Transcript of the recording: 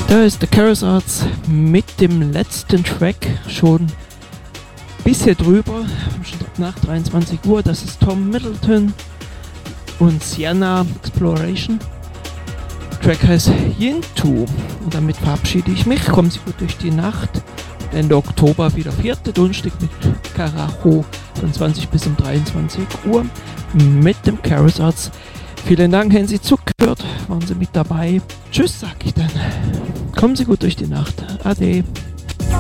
Da ist der Carousarts mit dem letzten Track schon bisher drüber, schon nach 23 Uhr. Das ist Tom Middleton und Sienna Exploration. Der Track heißt Yintu und damit verabschiede ich mich. Kommen Sie gut durch die Nacht. Ende Oktober wieder 4. Donnerstag mit Karacho von 20 bis um 23 Uhr mit dem Carousarts. Vielen Dank, haben Sie zugehört, waren Sie mit dabei. Tschüss, sag ich dann. Kommen Sie gut durch die Nacht. Ade.